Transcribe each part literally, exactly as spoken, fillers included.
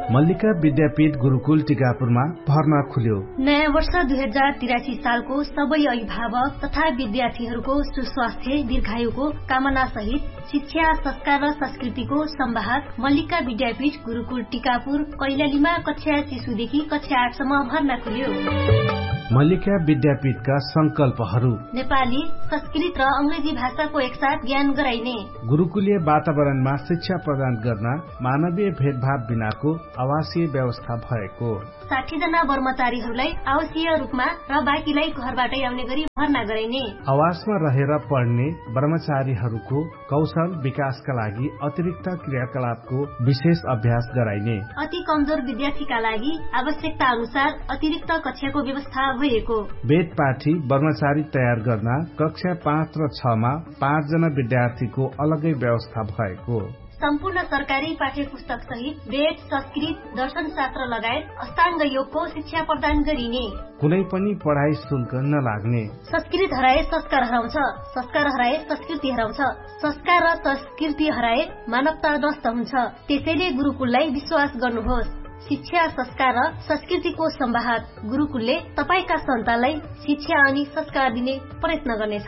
मल्लिका विद्यापीठ गुरुकुल टिकापुरमा भर्ना खुल्यो। नयाँ वर्ष दुई हजार तिरासी सालको सबै अभिभावक तथा विद्यार्थीहरूको सुस्वास्थ्य दीर्घायुको कामना सहित शिक्षा, संस्कार र संस्कृतिको संवाहक मल्लिका विद्यापीठ गुरुकुल टिकापुर कैलालीमा कक्षा शिशुदेखि कक्षा आठसम्म भर्ना खुल्यो। मल्लिका विद्यापीठका संकल्पहरू: नेपाली, संस्कृत र अंग्रेजी भाषाको एकसाथ ज्ञान गराइने, गुरुकुलीय वातावरणमा शिक्षा प्रदान गर्न मानवीय भेदभाव बिनाको आवासीय व्यवस्था भएको, साठी जना कर्मचारीहरूलाई आवासीय रूपमा र बाँकीलाई घरबाटै आउने गरी भर्ना गराइने, आवासमा रहेर पढ्ने कर्मचारीहरूको कौशल विकासका लागि अतिरिक्त क्रियाकलापको विशेष अभ्यास गराइने, अति कमजोर विद्यार्थीका लागि आवश्यकता अनुसार अतिरिक्त कक्षाको व्यवस्था भएको, वेदपाठी कर्मचारी तयार गर्न कक्षा पाँच र छमा पाँच जना विद्यार्थीको अलगै व्यवस्था भएको, सम्पूर्ण सरकारी पाठ्य पुस्तक सहित वेद, संस्कृत, दर्शन शास्त्र लगायत अष्टाङ्ग योगको शिक्षा प्रदान गरिने, कुनै पनि पढाइ शुल्क नलाग्ने, संस्कृत हराए संस्कार हराउँछ, संस्कार हराए संस्कृति हराउँछ, संस्कार र संस्कृति हराए मानवता नष्ट हुन्छ। त्यसैले गुरुकुललाई विश्वास गर्नुहोस्। शिक्षा, संस्कार र संस्कृतिको संवाहक गुरुकुलले तपाईका सन्तानलाई शिक्षा अनि संस्कार दिने प्रयत्न गर्नेछ।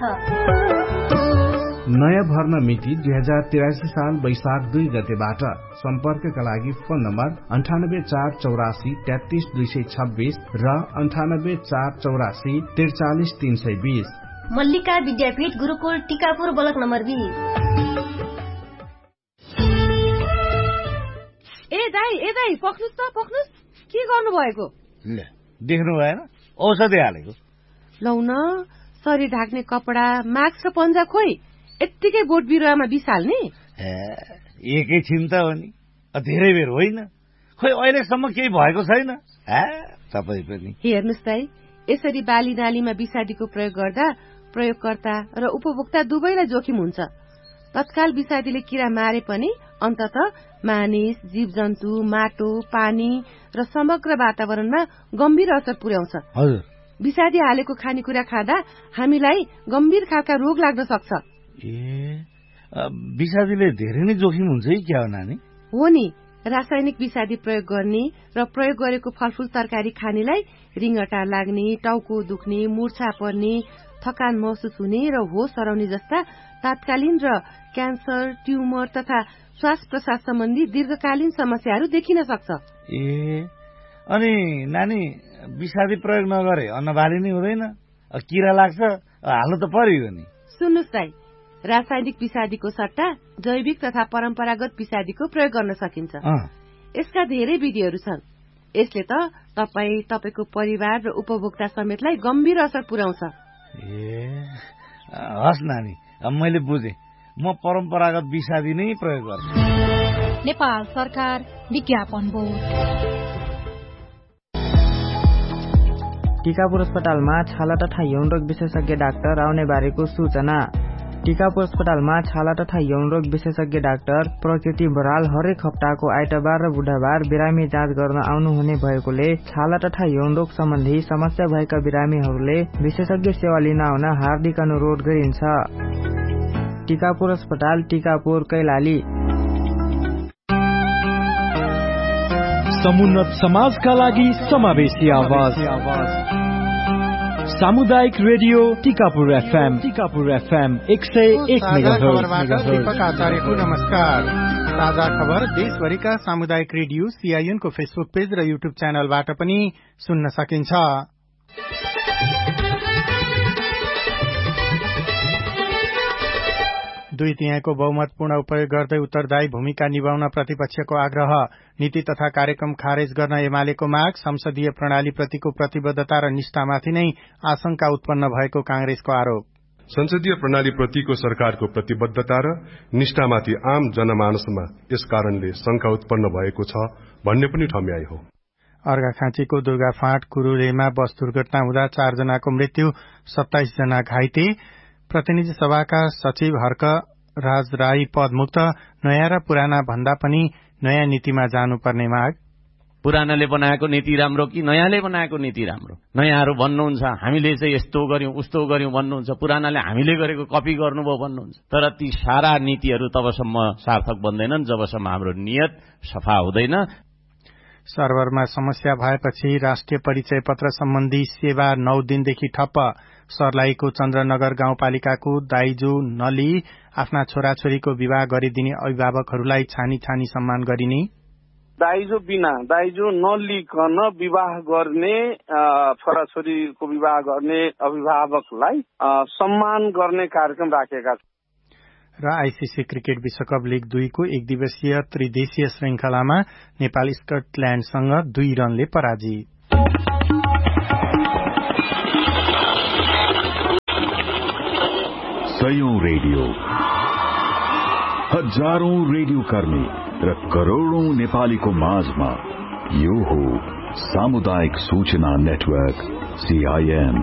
नयाँ भर्ना मिति दुई हजार तिरासी साल वैशाख दुई गतेबाट। सम्पर्कका लागि फोन नम्बर अन्ठानब्बे चार चौरासी तेत्तीस दुई सय छब्बीस र अन्ठानब्बे चार चौरासी त्रिचालिस तीन सय बीस। मल्लिका विद्यापीठ गुरुकुल टिकापुर ब्लक नम्बर बी। ए दाई ए दाई पक्नुस् त पक्नुस्, के गर्नु भएको? देख्नु भएन, औषधि हालेको। लौ न, शरीर ढाक्ने कपडा, मास्क र पन्जा खोइ यत्तिकै बोट बिरुवामा बिसाल्ने? एकैछिन त हो नि, धेरै बेर होइन। खोइ अहिलेसम्म केही भएको छैन। तपाईँ पनि हेर्नुहोस् दाई, यसरी बाली नालीमा विषादीको प्रयोग गर्दा प्रयोगकर्ता र उपभोक्ता दुवैलाई जोखिम हुन्छ। तत्काल विषादीले किरा मारे पनि अन्तत मानिस, जीव जन्तु, माटो, पानी र समग्र वातावरणमा गम्भीर असर पुर्याउँछ। हजुर, विषादी हालेको खानेकुरा खाँदा हामीलाई गम्भीर खालका रोग लाग्न सक्छ। ए, विषादीले धेरै नै जोखिम हुन्छ है क्या हो नानी? हो नि, रासायनिक विषादी प्रयोग गर्ने र प्रयोग गरेको फलफूल तरकारी खानेलाई रिङ्गटा लाग्ने, टाउको दुख्ने, मूर्छा पर्ने, थकान महसुस हुने र होस हराउने जस्ता तात्कालीन र क्यान्सर, ट्युमर तथा श्वास प्रश्वास सम्बन्धी दीर्घकालीन समस्याहरू देखिन सक्छ। ए, अनि नानी विषादी प्रयोग नगरे अन्न बाली नै हुँदैन, किरा लाग्छ, हाल्नु त पर्यो नि। सुन्नुहोस् दाइ, रासायनिक विषादीको सट्टा जैविक तथा परम्परागत विषादीको प्रयोग गर्न सकिन्छ। यसका धेरै विधिहरू छन्। यसले त तपाईँ, तपाईँको परिवार र उपभोक्ता समेतलाई गम्भीर असर पुर्याउँछ। ए, हस् नानी, मैले बुझेँ। म परम्परागत विषादी नै प्रयोग गर्छु। नेपाल सरकार विज्ञापन बोर्ड। टिकापुर अस्पतालमा छाला तथा यौन रोग विशेषज्ञ डाक्टर आउने बारेको सूचना। टिकापुर अस्पतालमा छाला तथा यौन रोग विशेषज्ञ डाक्टर प्रकृति बराल हरेक हप्ताको आइतबार र बुधबार बिरामी जाँच गर्न आउनुहुने भएकोले छाला तथा यौन रोग सम्बन्धी समस्या भएका बिरामीहरूले विशेषज्ञ सेवा लिन आउन हार्दिक अनुरोध गरिन्छ। टिकापुर अस्पताल, टिकापुर, कैलाली। समुन्नत समाजका लागि समावेशी आवाज, सामुदायिक radio Tikapur FM, Tikapur FM एक सय एक मेगाहर्ज। दीपक आचार्यको नमस्कार। ताजा खबर देशभरिका सामुदायिक रेडियो सीआईएन को फेसबुक पेज र युट्युब च्यानलबाट पनि सुन्न सकिन्छ। दुई तिहाईको बहुमतपूर्ण उपयोग गर्दै उत्तरदायी भूमिका निभाउन प्रतिपक्षको आग्रह। नीति तथा कार्यक्रम खारेज गर्न एमालेको माग। संसदीय प्रणालीप्रतिको प्रतिबद्धता र निष्ठामाथि नै आशंका उत्पन्न भएको कांग्रेसको आरोप। संसदीय प्रणालीप्रतिको सरकारको प्रतिबद्धता र निष्ठामाथि आम जनमानसमा यस कारणले शंका उत्पन्न भएको छ भन्ने पनि ठम्याइ हो। अर्घाखाँचीको दुर्गाफाँट कुरुलेमा बस दुर्घटना हुँदा चार जनाको मृत्यु, सत्ताइस जना घाइते। प्रतिनिधि सभाका सचिव हर्क राज राई पदमुक्त। नयाँ र पुराना भन्दा पनि नयाँ नीतिमा जानुपर्ने माग। पुरानाले बनाएको नीति राम्रो कि नयाँले बनाएको नीति राम्रो? नयाँहरू भन्नुहुन्छ हामीले चाहिँ यस्तो गर्यौं उस्तो गर्यौं भन्नुहुन्छ, पुरानाले हामीले गरेको कपी गर्नुभयो भन्नुहुन्छ। तर ती सारा नीतिहरू तबसम्म सार्थक बन्दैनन् जबसम्म हाम्रो नियत सफा हुँदैन। सर्भरमा समस्या भएपछि राष्ट्रिय परिचय पत्र सम्बन्धी सेवा नौ दिनदेखि ठप्प। सर्लाहीको चन्द्रनगर गाउँपालिकाको दाइजो नलिई आफ्ना छोराछोरीको विवाह गरिदिने अभिभावकहरूलाई छानी छानी सम्मान गरिने। दाइजो बिना दाइजो नलिकन विवाह गर्ने छोराछोरीको विवाह गर्ने अभिभावकलाई सम्मान गर्ने कार्यक्रम राखेका छन्। र आइसिसी क्रिकेट विश्वकप लीग दुईको एक दिवसीय त्रिदेशीय श्रृंखलामा नेपाल स्कटल्याण्डसँग दुई रनले पराजित। सयौं रेडियो, हजारौं रेडियो कर्मी र करोड़ौं नेपालीको माझमा यो हो सामुदायिक सूचना नेटवर्क सीआईएन।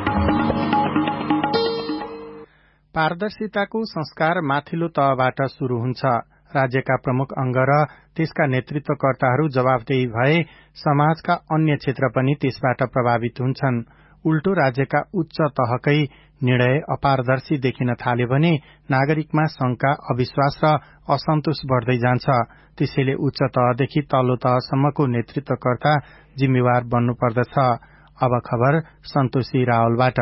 पारदर्शिताको संस्कार माथिल्लो तहबाट शुरू हुन्छ। राज्यका प्रमुख अंग र त्यसका नेतृत्वकर्ताहरू जवाफदेही भए समाजका अन्य क्षेत्र पनि त्यसबाट प्रभावित हुन्छन्। उल्टो राज्यका उच्च तहकै निर्णय अपारदर्शी देखिन थाल्यो भने नागरिकमा शंका, अविश्वास र असन्तोष बढ़दै जान्छ। त्यसैले उच्च तहदेखि तल्लो तहसम्मको नेतृत्वकर्ता जिम्मेवार बन्नुपर्दछ। अब खबर सन्तोषी रावलबाट।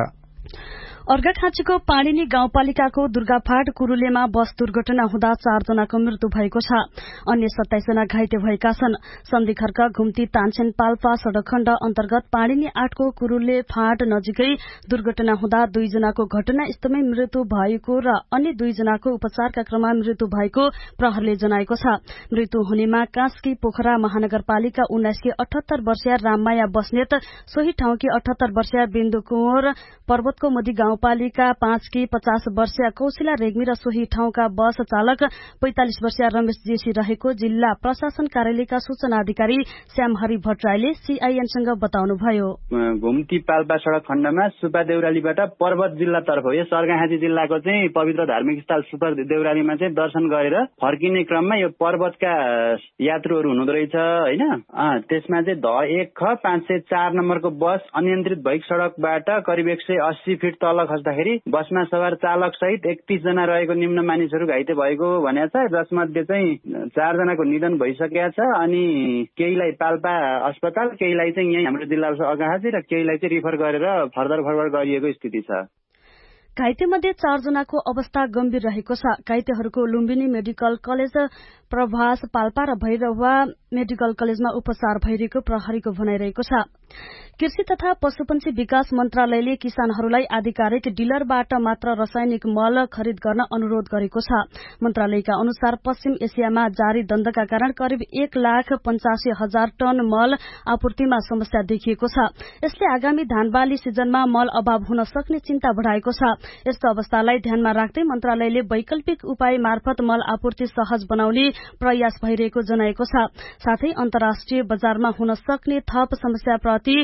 अर्घाखाँचीको पाणिनी गाउँपालिकाको दुर्गाफाट कुरूलेमा बस दुर्घटना हुँदा चारजनाको मृत्यु भएको छ। अन्य सत्ताइस जना घाइते भएका छन्। सन्धिखर्क घुम्ती तानसेन पाल्पा सड़क खण्ड अन्तर्गत पाणिनी आठको कुरूले फाँट नजिकै दुर्घटना हुँदा दुईजनाको घटनास्थलमै मृत्यु भएको र अन्य दुईजनाको उपचारका क्रममा मृत्यु भएको प्रहरले जनाएको छ। मृत्यु हुनेमा कास्की पोखरा महानगरपालिका उन्नाइसकी अठहत्तर वर्षीय राममाया बस्नेत, सोही ठाउँकी अठहत्तर वर्षीय बिन्दु कुँवर, पर्वतको मोदी गाउँपालिका पाँचकी पचास वर्षीय कौशिला रेग्मी र सोही ठाउँका बस चालक पैंतालिस वर्षीय रमेश जेसी रहेको जिल्ला प्रशासन कार्यालयका सूचना अधिकारी श्यामहरि भट्टराईले सीआईएनसँग बताउनुभयो। घुम्ती पाल्पा सड़क खण्डमा सुपा देउरालीबाट पर्वत जिल्लातर्फ यो अर्घाखाँची जिल्लाको चाहिँ पवित्र धार्मिक स्थल सुपा देउरालीमा चाहिँ दर्शन गरेर फर्किने क्रममा यो पर्वतका यात्रुहरू हुनुहुँदो रहेछ होइन। त्यसमा चाहिँ ध एक ख पाँच सय चार नम्बरको बस अनियन्त्रित भई सड़कबाट करिब एक सय अस्सी फिट तल खस्दाखेरि बसमा सवार चालक सहित एकतीस जना रहेको निम्न मानिसहरू घाइते भएको भनेको छ। जसमध्ये चाहिँ चारजनाको निधन भइसकेका छ। अनि केहीलाई पाल्पा अस्पताल, केहीलाई चाहिँ यही हाम्रो जिल्ला अर्घाखाँची र केहीलाई चाहिँ रिफर गरेर फर्दर फरवर्ड गरिएको स्थिति छ। घाइते मध्ये चारजनाको अवस्था गम्भीर रहेको छ। घाइतेहरूको लुम्बिनी मेडिकल कलेज, प्रभास पाल्पा र भैरवा मेडिकल कलेजमा उपचार भइरहेको प्रहरीको भनाइरहेको छ। कृषि तथा पशुपन्छी विकास मन्त्रालयले किसानहरूलाई आधिकारिक डिलरबाट मात्र रासायनिक मल खरिद गर्न अनुरोध गरेको छ। मन्त्रालयका अनुसार पश्चिम एसियामा जारी द्वन्द्वका कारण करिब एक लाख पञ्चासी हजार टन मल आपूर्तिमा समस्या देखिएको छ। यसले आगामी धान बाली सिजनमा मल अभाव हुन सक्ने चिन्ता बढ़ाएको छ। यस्तो अवस्थालाई ध्यानमा राख्दै मन्त्रालयले वैकल्पिक उपाय मार्फत मल आपूर्ति सहज बनाउने प्रयास भइरहेको जनाएको छ। साथै अन्तर्राष्ट्रिय बजारमा हुन सक्ने थप समस्याप्रति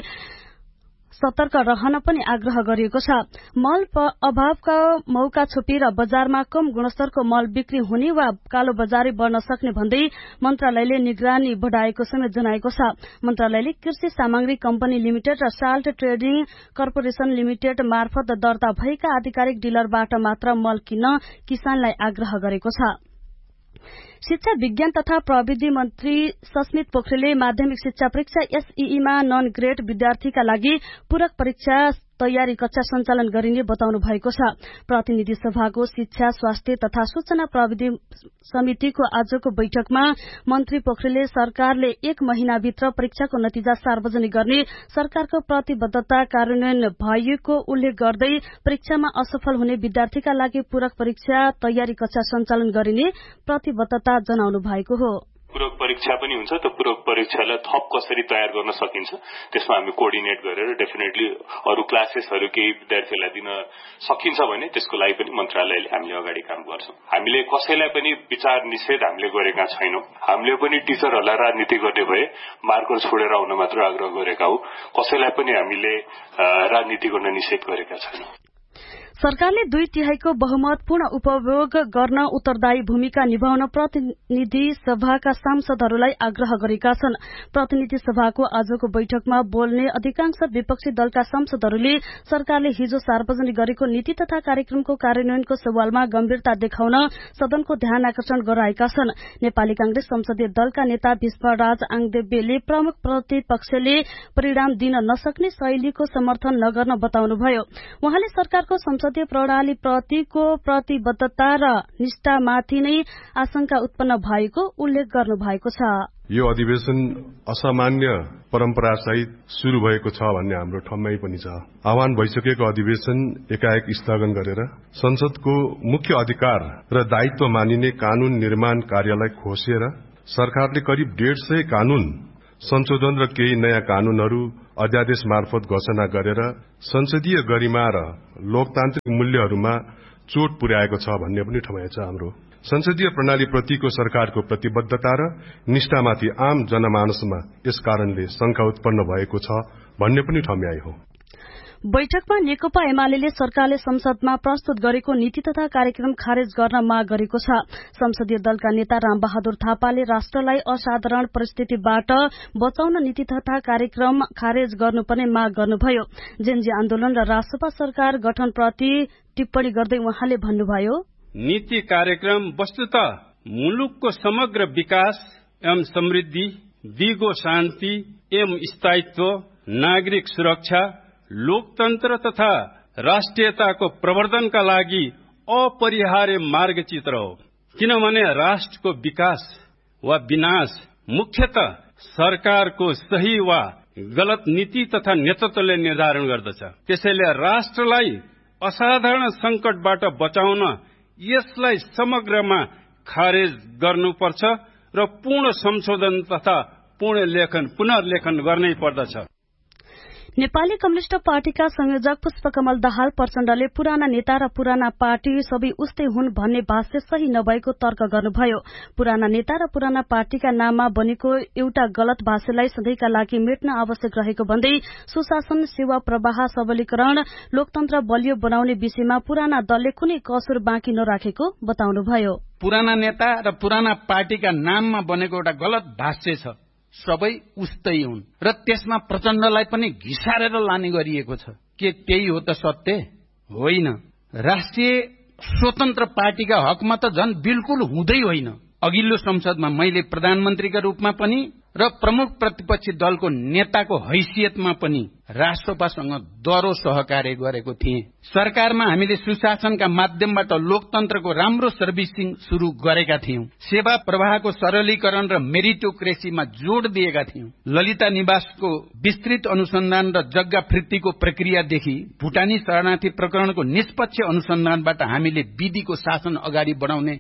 सतर्क रहन पनि आग्रह गरिएको छ। मल अभावका मौका छोपेर बजारमा कम गुणस्तरको मल बिक्री हुने वा कालो बजारी बढ्न सक्ने भन्दै मन्त्रालयले निगरानी बढ़ाएको समेत जनाएको छ। मन्त्रालयले कृषि सामग्री कम्पनी लिमिटेड र साल्ट ट्रेडिङ कर्पोरेशन लिमिटेड मार्फत दर्ता भएका आधिकारिक डिलरबाट मात्र मल किन्न किसानलाई आग्रह गरेको छ। शिक्षा विज्ञान तथा प्रविधि मन्त्री सस्मित पोखरेलले माध्यमिक शिक्षा परीक्षा एसईईमा नन ग्रेड विद्यार्थीका लागि पूरक परीक्षा तयारी कक्षा सञ्चालन गरिने बताउनु भएको छ। प्रतिनिधि सभाको शिक्षा, स्वास्थ्य तथा सूचना प्रविधि समितिको आजको बैठकमा मन्त्री पोखरेलले सरकारले एक महिनाभित्र परीक्षाको नतिजा सार्वजनिक गर्ने सरकारको प्रतिबद्धता कार्यान्वयन भएको उल्लेख गर्दै परीक्षामा असफल हुने विद्यार्थीका लागि पूरक परीक्षा तयारी कक्षा सञ्चालन गरिने प्रतिबद्धता जनाउनु भएको हो। पूरक परीक्षा पनि हुन्छ। त्यो पूरक परीक्षालाई थप कसरी तयार गर्न सकिन्छ त्यसमा हामी कोअर्डिनेट गरेर डेफिनेटली अरू क्लासेसहरू केही विद्यार्थीहरूलाई दिन सकिन्छ भने त्यसको लागि पनि मन्त्रालयले हामीले अगाडि काम गर्छौं। हामीले कसैलाई पनि विचार निषेध हामीले गरेका छैनौं। हामीले पनि टिचरहरूलाई राजनीति गर्ने भए मार्कर छोडेर आउन मात्र आग्रह गरेका हौ। कसैलाई पनि हामीले राजनीति गर्न निषेध गरेका छैनौं। सरकारले दुई तिहाईको बहुमत पूर्ण उपभोग गर्न उत्तरदायी भूमिका निभाउन प्रतिनिधि सभाका सांसदहरूलाई आग्रह गरेका छन्। प्रतिनिधि सभाको आजको बैठकमा बोल्ने अधिकांश विपक्षी दलका सांसदहरूले सरकारले हिजो सार्वजनिक गरेको नीति तथा कार्यक्रमको कार्यान्वयनको सवालमा गम्भीरता देखाउन सदनको ध्यान आकर्षण गराएका छन्। नेपाली कांग्रेस संसदीय दलका नेता भीष्मराज आङदेब्यले प्रमुख प्रतिपक्षले परिणाम दिन नसक्ने शैलीको समर्थन नगर्न बताउनुभयो। उहाँले सरकारको संसदीय प्रणाली प्रतिको प्रतिबद्धता र निष्ठामाथि नै आशंका उत्पन्न भएको उल्लेख गर्नु भएको छ। यो अधिवेशन असामान्य परम्परा सहित शुरू भएको छ भन्ने हाम्रो ठम्मै पनि छ। आह्वान भइसकेको अधिवेशन एकाएक स्थगन गरेर संसदको मुख्य अधिकार र दायित्व मानिने कानून निर्माण कार्यलाई खोसेर सरकारले करिब डेढ़ सय कानून संशोधन र केही नयाँ कानूनहरू अध्यादेश मार्फत घोषणा गरेर संसदीय गरिमा र लोकतान्त्रिक मूल्यहरूमा चोट पुर्याएको छ भन्ने पनि ठमाइ छ। हाम्रो संसदीय प्रणाली प्रतिको सरकारको प्रतिबद्धता र निष्ठामाथि आम जनमानसमा यस कारणले शंका उत्पन्न भएको छ भन्ने पनि ठम्याइ हो। बैठकमा नेकपा एमाले सरकारले संसदमा प्रस्तुत गरेको नीति तथा कार्यक्रम खारेज गर्न माग गरेको छ। संसदीय दलका नेता रामबहादुर थापाले राष्ट्रलाई असाधारण परिस्थितिबाट बचाउन नीति तथा कार्यक्रम खारेज गर्नुपर्ने माग गर्नुभयो। जेनजी आन्दोलन र राष्ट्रपा सरकार गठनप्रति टिप्पणी गर्दै उहाँले भन्नुभयो, नीति कार्यक्रम वस्तुतः मुलुकको समग्र विकास एवं समृद्धि, दिगो शान्ति एवं स्थायित्व, नागरिक सुरक्षा, लोकतन्त्र तथा राष्ट्रियताको प्रवर्धनका लागि अपरिहार्य मार्गचित्र हो। किनभने राष्ट्रको विकास वा विनाश मुख्यतः सरकारको सही वा गलत नीति तथा नेतृत्वले निर्धारण गर्दछ। त्यसैले राष्ट्रलाई असाधारण संकटबाट बचाउन यसलाई समग्रमा खारेज गर्नुपर्छ र पूर्ण संशोधन तथा पूर्ण लेखन पुनर्लेखन गर्नै पर्दछ। नेपाली कम्युनिष्ट पार्टीका संयोजक पुष्पकमल दाहाल प्रचण्डले पुराना नेता र पुराना पार्टी सबै उस्तै हुन् भन्ने भाष्य सही नभएको तर्क गर्नुभयो। पुराना नेता र पुराना पार्टीका नाममा बनेको एउटा गलत भाष्यलाई सधैँका लागि मेट्न आवश्यक रहेको भन्दै सुशासन, सेवा प्रवाह, सबलीकरण, लोकतन्त्र बलियो बनाउने विषयमा पुराना दलले कुनै कसुर बाँकी नराखेको बताउनुभयो। पुराना नेता र पुराना पार्टीका नाममा बनेको एउटा गलत भाष्य छ, सबै उस्तै हुन् र त्यसमा प्रचण्डलाई पनि घिसारेर लाने गरिएको छ। के त्यही हो त सत्य? होइन। राष्ट्रिय स्वतन्त्र पार्टीका हकमा त झन् बिल्कुल हुँदै होइन। अघिल्लो संसदमा मैले प्रधानमन्त्रीका रूपमा पनि र प्रमुख प्रतिपक्षी दलको नेताको हैसियतमा पनि राष्ट्रपासँग दरो सहकार्य गरेको थिएँ। सरकारमा हामीले सुशासनका माध्यमबाट लोकतन्त्रको राम्रो सर्भिसिङ शुरू गरेका थियौं। सेवा प्रवाहको सरलीकरण र मेरिटोक्रेसीमा जोड़ दिएका थियौं। ललिता निवासको विस्तृत अनुसन्धान र जग्गा फिर्तीको प्रक्रियादेखि भुटानी शरणार्थी प्रकरणको निष्पक्ष अनुसन्धानबाट हामीले विधिको शासन अगाडि बढाउने।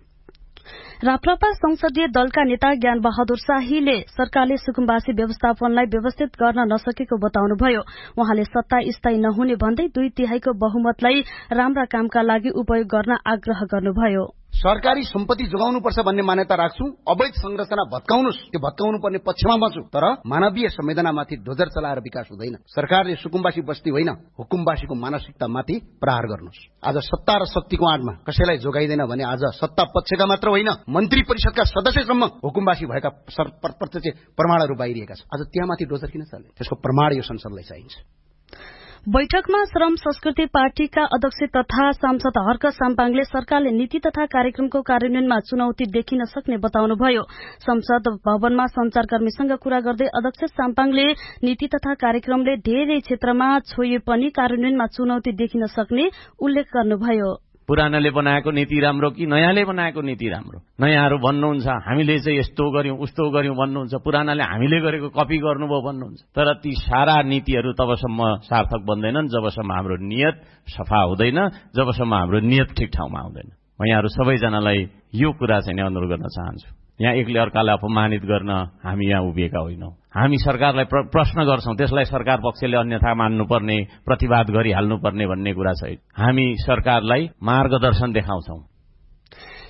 राप्रपा संसदीय दलका नेता ज्ञान बहादुर शाहीले सरकारले सुकुम्बासी व्यवस्थापनलाई व्यवस्थित गर्न नसकेको बताउनुभयो। उहाँले सत्ता स्थायी नहुने भन्दै दुई तिहाईको बहुमतलाई राम्रा कामका लागि उपयोग गर्न आग्रह गर्नुभयो। सरकारी सम्पत्ति जोगाउनुपर्छ भन्ने मान्यता राख्छु। अवैध संरचना भत्काउनुस्, त्यो भत्काउनु पर्ने पक्षमा बस्छु, तर मानवीय संवेदनामाथि डोजर चलाएर विकास हुँदैन। सरकारले सुकुम्बासी बस्ती होइन, हुकुमबासीको मानसिकतामाथि प्रहार गर्नुस्। आज सत्ता र शक्तिको आडमा कसैलाई जोगाइदैन भने आज सत्ता पक्षका मात्र होइन, मन्त्री परिषदका सदस्यसम्म हुकुमबासी भएका प्रत्यक्ष प्रमाणहरू बाहिरिएका छन्। आज त्यहाँमाथि डोजर किन चल्ने? त्यसको प्रमाण यो संसदलाई चाहिन्छ। बैठकमा श्रम संस्कृति पार्टीका अध्यक्ष तथा सांसद हर्क साम्पाङले सरकारले नीति तथा कार्यक्रमको कार्यान्वयनमा चुनौती देखिन सक्ने बताउनुभयो। संसद भवनमा संचारकर्मीसँग कुरा गर्दै अध्यक्ष साम्पाङले नीति तथा कार्यक्रमले धेरै क्षेत्रमा छोए पनि कार्यान्वयनमा चुनौती देखिन सक्ने उल्लेख गर्नुभयो। पुरानाले बनाएको नीति राम्रो कि नयाँले बनाएको नीति राम्रो? नयाँहरू भन्नुहुन्छ हामीले चाहिँ यस्तो गर्यौं उस्तो गर्यौं भन्नुहुन्छ, पुरानाले हामीले गरेको कपी गर्नुभयो भन्नुहुन्छ। तर ती सारा नीतिहरू तबसम्म सार्थक बन्दैनन् जबसम्म हाम्रो नियत सफा हुँदैन, जबसम्म हाम्रो नियत ठिक ठाउँमा हुँदैन। म यहाँहरू सबैजनालाई यो कुरा चाहिँ अनुरोध गर्न चाहन्छु। यहाँ एकले अर्कालाई अपमानित गर्न हामी यहाँ उभिएका होइनौं। हामी सरकारलाई प्रश्न गर्छौं, त्यसलाई सरकार पक्षले अन्यथा मान्नुपर्ने, प्रतिवाद गरिहाल्नुपर्ने भन्ने कुरा छैन। हामी सरकारलाई मार्गदर्शन देखाउँछौं।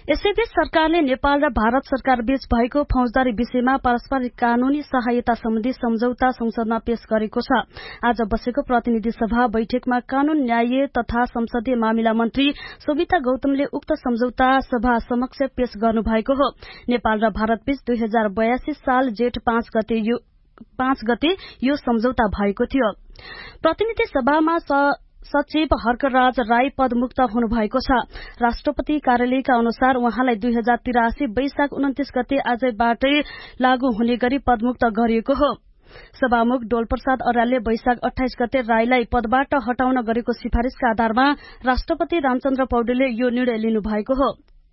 यसैबीच सरकारले नेपाल र भारत सरकार बीच भएको फौजदारी विषयमा पारस्परिक कानूनी सहायता सम्बन्धी सम्झौता संसदमा पेश गरेको छ। आज बसेको प्रतिनिधि सभा बैठकमा कानून न्याय तथा संसदीय मामिला मन्त्री सोभिता गौतमले उक्त सम्झौता सभा समक्ष पेश गर्नुभएको हो। नेपाल र भारत बीच दुई हजार बयासी साल जेठ पाँच गते यो पाँच गते यो सम्झौता भएको थियो। प्रतिनिधि सभामा सचिव हर्कराज राई पदमुक्त हुनुभएको छ। राष्ट्रपति कार्यालयका अनुसार उहाँलाई दुई हजार तिरासी वैशाख उन्तिस गते आजैबाटै लागू हुने गरी पदमुक्त गरिएको हो। सभामुख डोलप्रसाद अर्यालले वैशाख अठाइस गते राईलाई पदबाट हटाउन गरेको सिफारिशका आधारमा राष्ट्रपति रामचन्द्र पौडेलले यो निर्णय लिनुभएको हो।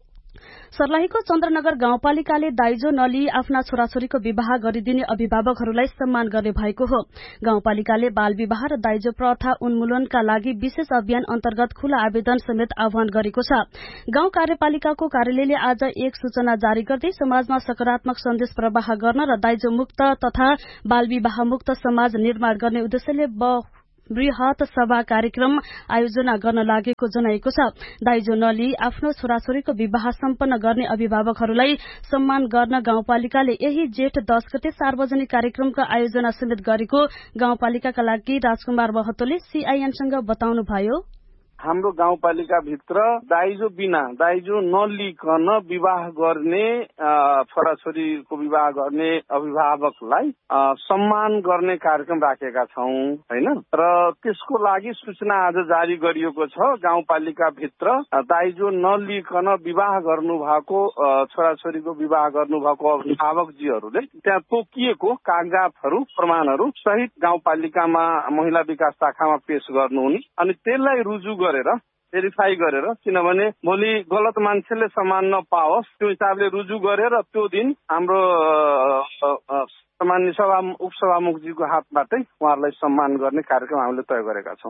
सर्लाहीको चन्द्रनगर गाउँपालिकाले दाइजो नलिई आफ्ना छोराछोरीको विवाह गरिदिने अभिभावकहरूलाई सम्मान गर्ने भएको हो। गाउँपालिकाले बाल विवाह र दाइजो प्रथा उन्मूलनका लागि विशेष अभियान अन्तर्गत खुला आवेदन समेत आह्वान गरेको छ। गाउँ कार्यपालिकाको कार्यालयले आज एक सूचना जारी गर्दै समाजमा सकारात्मक सन्देश प्रवाह गर्न र दाइजो मुक्त तथा बाल विवाह मुक्त समाज निर्माण गर्ने उद्देश्यले वृहत सभा कार्यक्रम आयोजना गर्न लागेको जनाएको छ। दाइजो नलिई आफ्नो छोराछोरीको विवाह सम्पन्न गर्ने अभिभावकहरूलाई सम्मान गर्न गाउँपालिकाले यही जेठ दश गते सार्वजनिक कार्यक्रमको आयोजना समेत गरेको गाउँपालिकाका लागि राजकुमार महतोले सीआईएनसँग बताउनुभयो। हाम्रो गाउँपालिका भित्र दाइजो बिना दाइजो नलिकन विवाह गर्ने छोराछोरीको विवाह गर्ने अभिभावकलाई सम्मान गर्ने कार्यक्रम राखेका छौं हैन र त्यसको लागि सूचना आज जारी गरिएको छ। गाउँपालिका भित्र दाइजो नलिकन विवाह गर्नु भएको छोराछोरीको विवाह गर्नु भएको अभिभावकजीहरूले त्यहाँ तोकिएको कागजातहरू प्रमाणहरू सहित गाउँपालिकामा महिला विकास शाखामा पेश गर्नुहुने अनि त्यसलाई रुजु गरेर भेरिफाई गरेर किनभने भोलि गलत मान्छेले सम्मान नपाओस् त्यो हिसाबले रुजु गरेर त्यो दिन हाम्रो सामान्य सभा उपसभामुखजीको हातबाटै उहाँहरूलाई सम्मान गर्ने कार्यक्रम हामीले तय गरेका छौं।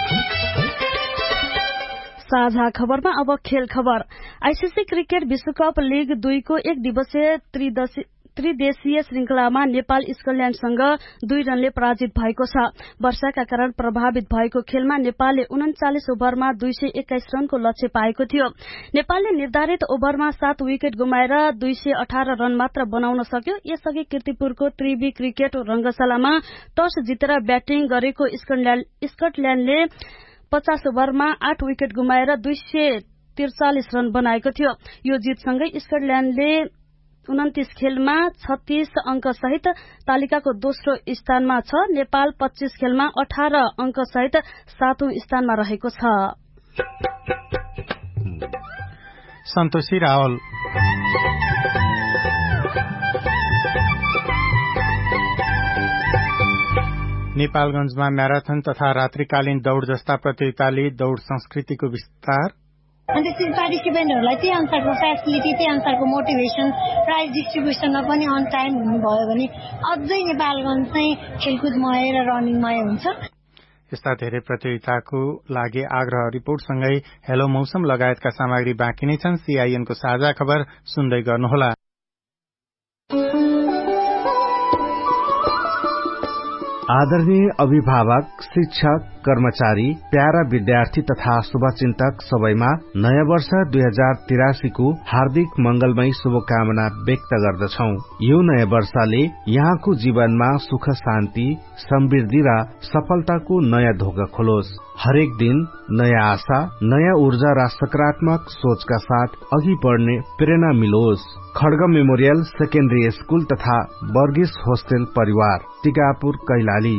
साझा खबरमा अब खेल खबर। आईसीसी क्रिकेट विश्वकप लीग दुई को एक दिवसीय त्रिदेशीय श्रृंखलामा नेपाल स्कटल्याण्डसँग दुई रनले पराजित भएको छ। वर्षाका कारण प्रभावित भएको खेलमा नेपालले उन्चालिस ओभरमा दुई सय एक्काइस रनको लक्ष्य पाएको थियो। नेपालले निर्धारित ओभरमा सात विकेट गुमाएर दुई सय अठार रन मात्र बनाउन सक्यो। यसअघि कीर्तिपुरको त्रिवी क्रिकेट रंगशालामा टस जितेर ब्याटिङ गरेको स्कटल्याण्डले पचास ओभरमा आठ विकेट गुमाएर दुई सय त्रिचालिस रन बनाएको थियो। यो जितसँगै स्कटल्याण्डले उन्तीस खेलमा छत्तीस अंक सहित तालिकाको दोस्रो स्थानमा छ। नेपाल पच्चीस खेलमा अठार अंक सहित सातौं स्थानमा रहेको छ। सन्तोषी रावल। नेपालगंजमा म्याराथन तथा रात्रिकालीन दौड़ जस्ता प्रतियोगिताले दौड़ संस्कृतिको विस्तार अनि त्यो पार्टिसिपेन्टहरूलाई त्यही अनुसारको फेसिलिटी त्यही अनुसारको मोटिभेसन प्राइज डिस्ट्रिब्युसनमा पनि अन टाइम हुनुभयो भने अझै नेपालगञ्ज चाहिँ खेलकुदमय र रनिङमय हुन्छ। यस्ता धेरै प्रतियोगिताको लागि आग्रह रिपोर्टसँगै हेलो मौसम लगायतका सामग्री बाँकी नै छन्। सीआईएनको साझा खबर सुन्दै गर्नुहोला। आदरणीय अभिभावक, शिक्षक, कर्मचारी, प्यारा विद्यार्थी तथा शुभचिन्तक सबैमा नयाँ वर्ष दुई हजार तिरासीको हार्दिक मंगलमय शुभकामना व्यक्त गर्दछौ। यो नयाँ वर्षले यहाँको जीवनमा सुख शान्ति समृद्धि र सफलताको नयाँ ढोका खोलोस्। हरेक दिन नयाँ आशा नयाँ ऊर्जा र सकारात्मक सोचका साथ अघि बढ़ने प्रेरणा मिलोस्। खड्ग मेमोरियल सेकेन्डरी स्कूल तथा वर्गीस होस्टेल परिवार टिकापुर कैलाली।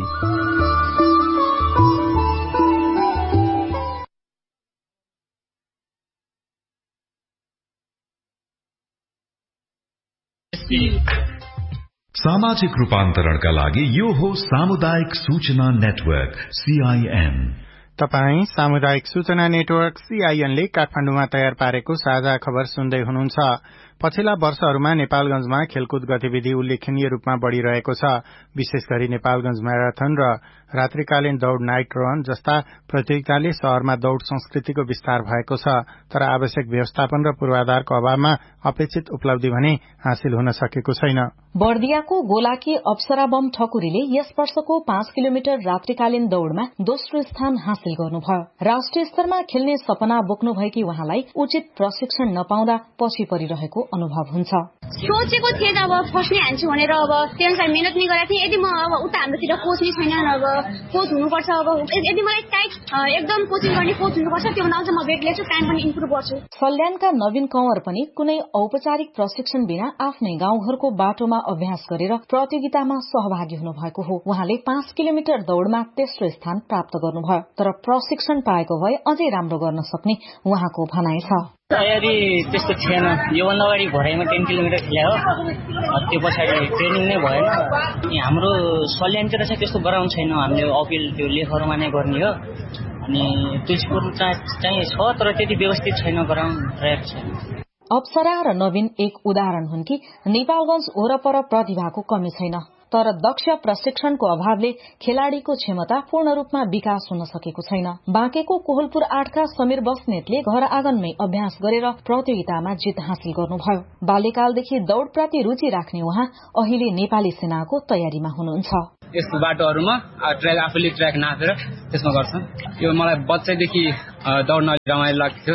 सामाजिक रूपान्तरणका लागि यो हो सामुदायिक सूचना नेटवर्क सीआईएन। तपाई सामुदायिक सूचना नेटवर्क सीआईएन ले काठमाडौँमा तयार पारेको साझा खबर सुन्दै हुनुहुन्छ। पछिल्ला वर्षहरूमा नेपालगंजमा खेलकुद गतिविधि उल्लेखनीय रूपमा बढ़िरहेको छ। विशेष गरी नेपालगंज म्याराथन र रात्रिकालीन दौड़ नाइट रन जस्ता प्रतियोगिताले शहरमा दौड़ संस्कृतिको विस्तार भएको छ। तर आवश्यक व्यवस्थापन र पूर्वाधारको अभावमा अपेक्षित उपलब्धि भने हासिल हुन सकेको छैन। बर्दियाको गोलाकी अप्सरा बम ठकुरीले यस वर्षको पाँच किलोमिटर रात्रिकालीन दौड़मा दोस्रो स्थान हासिल गर्नुभयो। राष्ट्रिय स्तरमा खेल्ने सपना बोक्नु भएकी उहाँलाई उचित प्रशिक्षण नपाउँदा पछि परिरहेको अनुभव हुन्छ। सोचेको थिएँ अब फर्स्ट नै हान्छु भनेर, अब त्यो अनुसार मेहनत नै गरेको थिएँ। यदि म अब उता हाम्रोतिर कोच नै छैन, अब कोच हुनुपर्छ। अब यदि मलाई टाइट एकदम कोचिङ गर्ने कोच हुनुपर्छ, त्यो भन्दा चाहिँ म वेट लिन्छु, टाइम पनि इम्प्रुभ गर्छु। सल्यानका नवीन कंवर पनि कुनै औपचारिक प्रशिक्षण बिना आफ्नै गाउँघरको बाटोमा अभ्यास गरेर प्रतियोगितामा सहभागी हुनुभएको हो। उहाँले पाँच किलोमिटर दौड़मा तेस्रो स्थान प्राप्त गर्नुभयो। तर प्रशिक्षण पाएको भए अझै राम्रो गर्न सक्ने उहाँको भनाइ छ। तयारी त्यस्तो थिएन। योभन्दा अगाडि भराइमा टेन किलोमिटर खेले हो, त्यो पछाडि ट्रेनिङ नै भएन। हाम्रो सल्यानतिर चाहिँ त्यस्तो गराउनु छैन। हामीले अपिल त्यो लेखहरूमा नै गर्ने हो। अनि तुलसीपुर चाहिँ छ, तर त्यति व्यवस्थित छैन, गराउनु ट्र्याक छैन। अप्सरा र नवीन एक उदाहरण हुन् कि नेपालगंज वरपर प्रतिभाको कमी छैन, तर दक्ष प्रशिक्षणको अभावले खेलाड़ीको क्षमता पूर्ण रूपमा विकास हुन सकेको छैन। बाँकेको कोहलपुर आठका समीर बस्नेतले घर आँगनमै अभ्यास गरेर प्रतियोगितामा जित हासिल गर्नुभयो। बाल्यकालदेखि दौड़प्रति रुचि राख्ने उहाँ अहिले नेपाली सेनाको तयारीमा हुनुहुन्छ। यस्तो बाटोहरूमा ट्र्याक आफूले ट्र्याक नापेर त्यसमा गर्छ। यो मलाई बच्चैदेखि दौड्न रमाइलो लाग्थ्यो।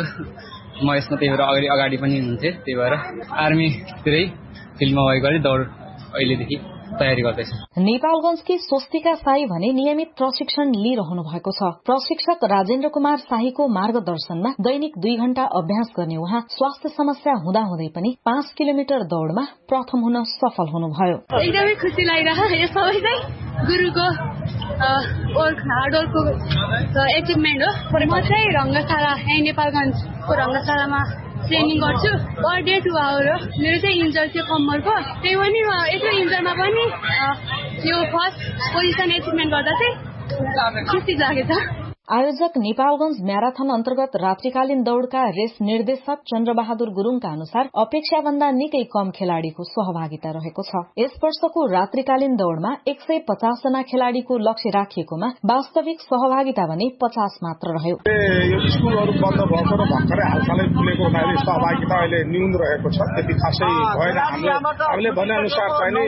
म यसमा त्यही भएर अगाडि अगाडि पनि हुन्थेँ। त्यही भएर आर्मीतिरै फिल्डमा गरी दौड अहिलेदेखि तयारी गर्दैछ। नेपालगंजकी स्वस्तिका साई भने नियमित प्रशिक्षण लिइरहनु भएको छ। प्रशिक्षक राजेन्द्र कुमार शाहीको मार्गदर्शनमा दैनिक दुई घण्टा अभ्यास गर्ने उहाँ स्वास्थ्य समस्या हुँदाहुँदै पनि पाँच किलोमिटर दौड़मा प्रथम हुन सफल हुनुभयो। एकदमै खुसी लागिरहेको यो सबै चाहिँ गुरुको हार्डवर्कको एचिभमेन्ट हो। म चाहिँ रंगशाला यही नेपालगंजको रंगशालामा ट्रेनिङ गर्छु। पर डे टु आवर हो। मेरो चाहिँ इन्जर थियो कम्मरको, त्यही पनि यत्रो इन्जरमा पनि यो फर्स्ट पोजिसन एचिभमेन्ट गर्दा चाहिँ खुसी लागेछ। आयोजक नेपालगंज म्याराथन अन्तर्गत रात्रिकालीन दौड़का रेस निर्देशक चन्द्रबहादुर गुरूङका अनुसार अपेक्षा भन्दा निकै कम खेलाड़ीको सहभागिता रहेको छ। यस वर्षको रात्रिकालीन दौड़मा एक सय पचास जना खेलाड़ीको लक्ष्य राखिएकोमा वास्तविक सहभागिता भने पचास मात्र रह्यो। यो स्कुलहरू बन्द भएको र भर्खरै हालसालै खुलेको हुनाले सहभागिता अहिले न्यून रहेको छ। त्यति खासै भएन। हामीले भने अनुसार चाहिने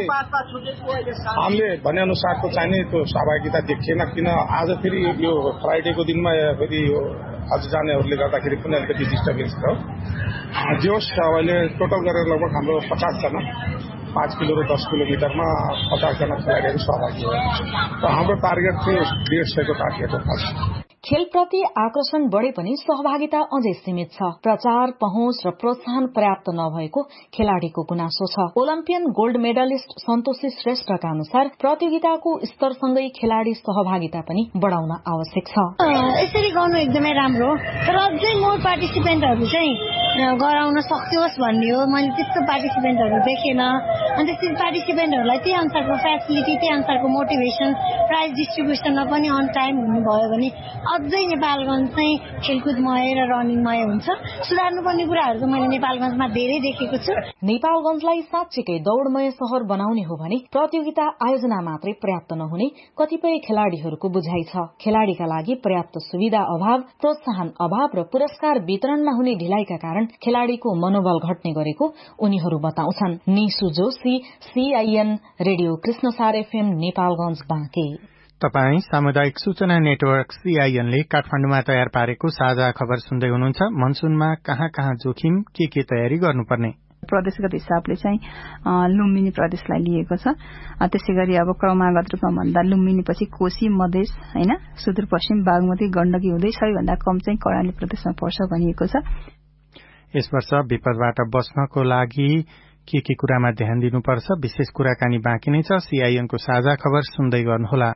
हामीले भने अनुसारको चाहिने त्यो सहभागिता देखिएन। किन आज फेरि यो फ्राइडे को दिनमा फेरि आज जानेहरूले गर्दाखेरि पनि अलिकति डिस्टर्बेन्स थियो। जे होस्, अहिले टोटल गरेर लगभग हाम्रो पचास जना पाँच किलो र दस किलोमिटरमा पचास जना खेलाडीहरू सहभागी हो। र हाम्रो टार्गेट थियो डेढ सयको टार्गेट हो। खेलप्रति आकर्षण बढे पनि सहभागिता अझै सीमित छ। प्रचार, पहुँच र प्रोत्साहन पर्याप्त नभएको खेलाड़ीको गुनासो छ। ओलम्पियन गोल्ड मेडलिस्ट सन्तोषी श्रेष्ठका अनुसार प्रतियोगिताको स्तरसँगै खेलाड़ी सहभागिता पनि बढाउन आवश्यक छ। यसरी गर्नु एकदमै राम्रो, तर अझै मोर पार्टिसिपेन्टहरू चाहिँ गराउन सक्योस् भन्ने हो। मैले त्यस्तो पार्टिसिपेन्टहरू देखेन। अनि त्यसरी पार्टिसिपेन्टहरूलाई त्यही अनुसारको फेसिलिटी, त्यही अनुसारको मोटिभेसन, प्राइज डिस्ट्रिब्युसनमा पनि अन टाइम हुनुभयो भने अझै नेपालगंज चाहिँ खेलकुदमय र रनिङमय हुन्छ। सुधार्नुपर्ने कुराहरू चाहिँ मैले नेपालगंजमा धेरै देखेको छु। नेपालगंजलाई साँच्चीकै दौड़मय शहर बनाउने हो भने प्रतियोगिता आयोजना मात्रै पर्याप्त नहुने कतिपय खेलाड़ीहरूको बुझाइ छ। खेलाड़ीका लागि पर्याप्त सुविधा अभाव, प्रोत्साहन अभाव र पुरस्कार वितरणमा हुने ढिलाइका कारण खेलाड़ीको मनोबल घट्ने गरेको उनीहरू बताउँछन्। Nishu Joshi, CIN radio Krishnasar FM Nepalganj Banke. तपाई सामुदायिक सूचना नेटवर्क सीआईएनले काठमाडौँमा तयार पारेको साझा खबर सुन्दै हुनुहुन्छ। मनसुनमा कहाँ कहाँ जोखिम, के के तयारी गर्नुपर्ने? प्रदेशगत हिसाबले चाहिँ लुम्बिनी प्रदेशलाई लिएको छ। त्यसै गरी अब क्रमागत रूपमा भन्दा लुम्बिनी पछि कोशी, मधेस, हैन, सुदूरपश्चिम, बागमती, गण्डकी हुँदै सबैभन्दा कम चाहिँ कर्णाली प्रदेशमा पर्छ भनिएको छ। यस वर्ष विपदबाट बच्नको लागि के के कुरामा ध्यान दिनुपर्छ? विशेष कुराकानी बाँकी नै छ। सीआईएनको साझा खबर सुन्दै गर्नुहोला।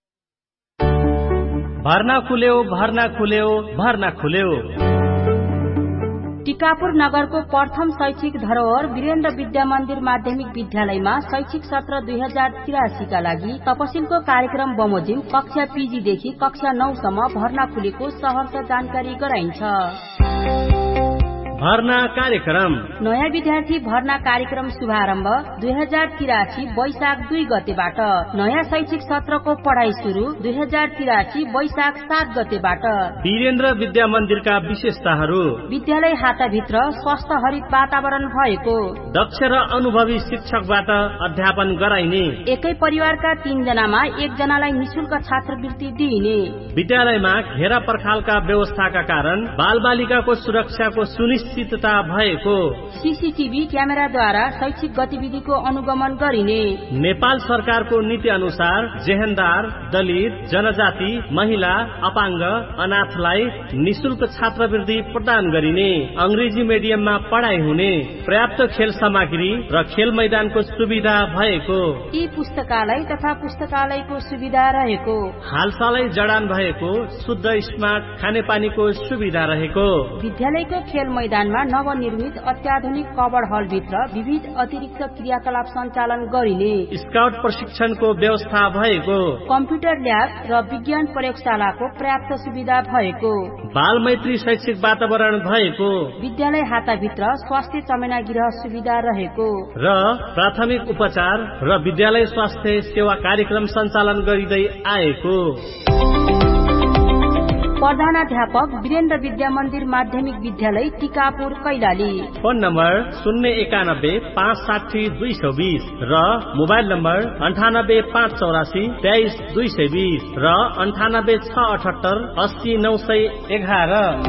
भर्ना खुल्यो, भर्ना खुल्यो, भर्ना खुल्यो। टिकापुर नगरको प्रथम शैक्षिक धरोहर वीरेन्द्र विद्या मन्दिर माध्यमिक विद्यालयमा शैक्षिक सत्र दुई हजार तिरासीका लागि तपसिलको कार्यक्रम बमोजिम कक्षा पीजीदेखि कक्षा नौसम्म भर्ना खुलेको सहर्ष जानकारी गराइन्छ। भर्ना कार्यक्रम। नयाँ विद्यार्थी भर्ना कार्यक्रम शुभारम्भ दुई हजार तिरासी वैशाख दुई गतेबाट। नयाँ शैक्षिक सत्रको पढाइ सुरु दुई हजार तिरासी वैशाख सात गतेबाट। वीरेन्द्र विद्या मन्दिरका विशेषताहरू। विद्यालय हाताभित्र स्वस्थ हरित वातावरण भएको। दक्ष र अनुभवी शिक्षकबाट अध्यापन गराइने। एकै परिवारका तीन जनामा एकजनालाई निशुल्क छात्रवृत्ति दिइने। विद्यालयमा घेरा पर्खालका व्यवस्थाका कारण बाल बालिकाको सुरक्षाको सुनिश्चितता भएको। सीसीटीभी क्यामेराद्वारा शैक्षिक गतिविधिको अनुगमन गरिने। नेपाल सरकारको नीति अनुसार जेहेन्दार, दलित, जनजाति, महिला, अपाङ्ग, अनाथलाई निशुल्क छात्रवृत्ति प्रदान गरिने। अंग्रेजी मिडियममा पढाइ हुने। पर्याप्त खेल सामग्री र खेल मैदानको सुविधा भएको। यी पुस्तकालय तथा पुस्तकालयको सुविधा रहेको। हालसालै जडान भएको शुद्ध स्मार्ट खानेपानीको सुविधा रहेको। विद्यालयको खेल मैदानमा नवनिर्मित अत्याधुनिक कवर हल भित्र विविध अतिरिक्त क्रियाकलाप सञ्चालन गरिने। स्काउट प्रशिक्षणको व्यवस्था भएको। कम्प्युटर ल्याब र विज्ञान प्रयोगशालाको पर्याप्त सुविधा भएको। बाल मैत्री शैक्षिक वातावरण भएको। विद्यालय हाताभित्र स्वास्थ्य चमेना गृह सुविधा रहेको र प्राथमिक उपचार र विद्यालय स्वास्थ्य सेवा कार्यक्रम सञ्चालन गरिँदै आएको। प्रधानाध्यापक वीरेन्द्र विद्या मन्दिर माध्यमिक विद्यालय टिकापुर कैलाली। फोन नम्बर शून्य एकानब्बे पाँच साठी दुई सौ बीस र मोबाइल नम्बर अन्ठानब्बे पाँच चौरासी तेइस दुई सय बीस र अन्ठानब्बे छ अठहत्तर अस्सी नौ सय एघार।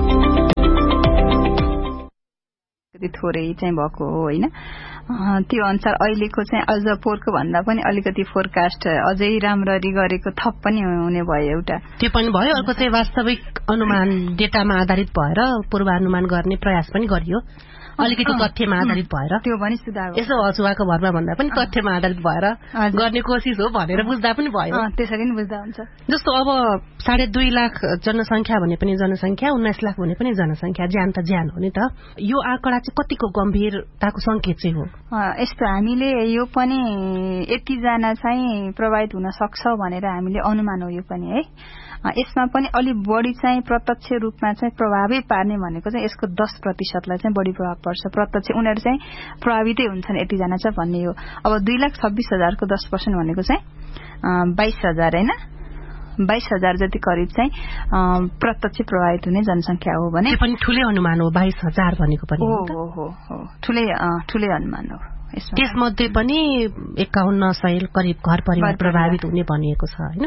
थोरै चाहिँ भएको हो होइन। त्यो अनुसार अहिलेको चाहिँ अझ पोहोरको भन्दा पनि अलिकति फोरकास्ट अझै राम्ररी गरेको थप पनि हुने भयो एउटा। त्यो पनि भयो। अर्को चाहिँ वास्तविक अनुमान डेटामा आधारित भएर पूर्वानुमान गर्ने प्रयास पनि गरियो। अलिकति तथ्यमा आधारित भएर त्यो पनि सुधार यसो अचुवाको भरमा भन्दा पनि तथ्यमा आधारित भएर गर्ने कोसिस हो भनेर बुझ्दा पनि भयो। त्यसरी पनि बुझ्दा हुन्छ। जस्तो अब साढे दुई लाख जनसंख्या भने पनि जनसंख्या, उन्नाइस लाख भने पनि जनसंख्या, ज्यान त ज्यान हो नि त। यो आँकडा चाहिँ कतिको गम्भीरताको संकेत चाहिँ हो? यस्तो हामीले यो पनि यतिजना चाहिँ प्रभावित हुन सक्छ भनेर हामीले अनुमान हो यो पनि है। यसमा पनि अलिक बढी चाहिँ प्रत्यक्ष रूपमा चाहिँ प्रभावै पार्ने भनेको चाहिँ यसको दस प्रतिशतलाई चाहिँ बढी प्रभाव पर्छ। प्रत्यक्ष उनीहरू चाहिँ प्रभावितै हुन्छन् यतिजना चाहिँ भन्ने हो। अब दुई लाख छब्बिस हजारको दस पर्सेन्ट भनेको चाहिँ बाइस हजार होइन, बाइस हजार जति करिब चाहिँ प्रत्यक्ष प्रभावित हुने जनसंख्या हो भने पनि ठूलै अनुमान हो। बाइस हजार भनेको पनि हो हो हो ठूलै ठूलै अनुमान हो। त्यसमध्ये पनि एकाउन्न सय करिब घर परिवार प्रभावित हुने भनिएको छ होइन।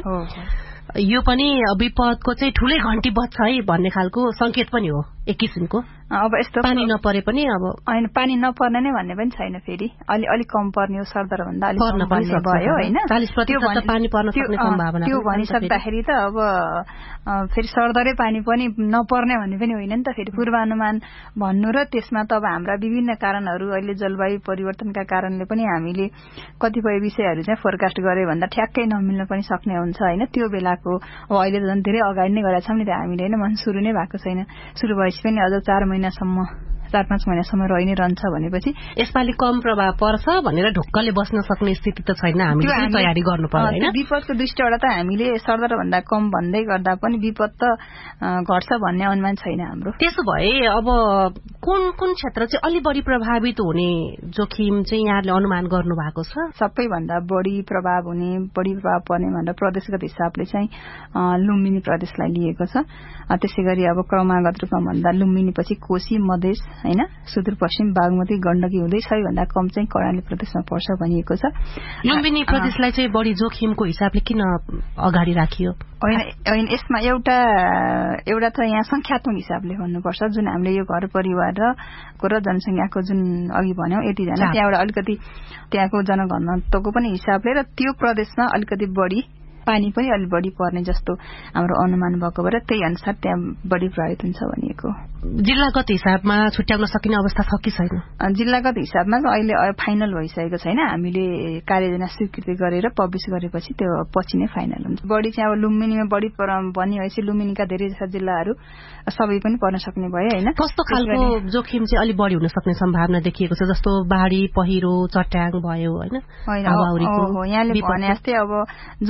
यो पनि विपदको चाहिँ ठूलै घण्टी बज्छ है भन्ने खालको संकेत पनि हो एक किसिमको। अब यस्तो पानी नपरे पनि अब होइन पानी नपर्ने नै भन्ने पनि छैन। फेरि अलि अलिक कम पर्ने हो सरदर भन्दा अलिक कम पर्ने भयो होइन। चालिस प्रतिशत पानी पर्न सक्ने सम्भावना त्यो भनिसक्दाखेरि त अब फेरि सरदरै पानी पनि नपर्ने भन्ने पनि होइन नि त। फेरि पूर्वानुमान भन्नु र त्यसमा त अब हाम्रा विभिन्न कारणहरू अहिले जलवायु परिवर्तनका कारणले पनि हामीले कतिपय विषयहरू चाहिँ फोरकास्ट गरे भन्दा ठ्याक्कै नमिल्न पनि सक्ने हुन्छ होइन। त्यो बेलाको अब अहिले त झन् धेरै अगाडि नै गरेका छौँ नि त हामीले होइन। मन सुरु नै भएको छैन। सुरु भएपछि पनि अझ चार महिनासम्म चार पाँच महिनासम्म रहि नै रहन्छ भनेपछि यसपालि कम प्रभाव पर्छ भनेर ढुक्कले बस्न सक्ने स्थिति त छैन। हामीले तयारी गर्नु पर्यो होइन। विपदको दृष्टिबाट त हामीले सरदर भन्दा कम भन्दै गर्दा पनि विपद त घट्छ भन्ने अनुमान छैन हाम्रो। त्यसो भए अब कुन कुन क्षेत्र चाहिँ अलि बढी प्रभावित हुने जोखिम चाहिँ यहाँले अनुमान गर्नु भएको छ? सबैभन्दा बढी प्रभाव हुने बढी प्रभाव पर्ने भनेर प्रदेशगत हिसाबले चाहिँ लुम्बिनी प्रदेशलाई लिएको छ। त्यसै गरी अब क्रमागत रूपमा भन्दा लुम्बिनी पछि कोशी, मधेस होइन, सुदूरपश्चिम बागमती गण्डकी हुँदै सबैभन्दा कम चाहिँ कर्णाली प्रदेशमा पर्छ भनिएको छ। लुम्बिनी प्रदेशलाई चाहिँ बढी जोखिमको हिसाबले किन अगाडि राखियो? होइन होइन यसमा एउटा एउटा त यहाँ संख्यात्मक हिसाबले भन्नुपर्छ। जुन हामीले यो घर परिवार र को र जनसंख्याको जुन अघि भन्यौं यतिजना त्यहाँबाट अलिकति त्यहाँको जनघनत्वको पनि हिसाबले र त्यो प्रदेशमा अलिकति बढी पानी पनि अलि बढी पर्ने जस्तो हाम्रो अनुमान भएको भएर त्यही अनुसार त्यहाँ बढी प्रभावित हुन्छ भनिएको। जिल्लागत हिसाबमा छुट्याउन सकिने अवस्था छ कि छैन? जिल्लागत हिसाबमा अहिले फाइनल भइसकेको छैन। हामीले कार्ययोजना स्वीकृति गरेर पब्लिस गरेपछि त्यो पछि नै फाइनल हुन्छ। बढी चाहिँ अब लुम्बिनीमा बढी भनिएपछि लुम्बिनीका धेरै जस्ता जिल्लाहरू सबै पनि पर्न सक्ने भयो होइन। कस्तो खालको जोखिम चाहिँ अलि बढी हुन सक्ने सम्भावना देखिएको छ? जस्तो बाढी, पहिरो, चट्याङ भयो होइन? यहाँले भने जस्तै अब जुन यो प्रदेश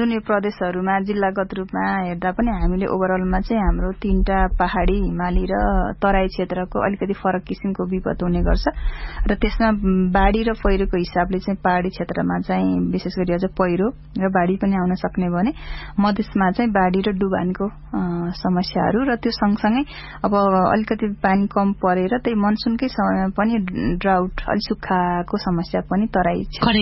प्रदेशहरूमा जिल्लागत रूपमा हेर्दा पनि हामीले ओभरअलमा चाहिँ हाम्रो तीनटा पहाडी हिमाली र तराई क्षेत्रको अलिकति फरक किसिमको विपद हुने गर्छ र त्यसमा बाढी र पहिरोको हिसाबले चाहिँ पहाडी क्षेत्रमा चाहिँ विशेष गरी अझ पहिरो र बाढी पनि आउन सक्ने भने मधेसमा चाहिँ बाढी र डुबानको समस्याहरू र त्यो सँगसँगै अब अलिकति पानी कम परेर त्यही मनसुनकै समयमा पनि ड्राउट अलि सुक्खाको समस्या पनि तराई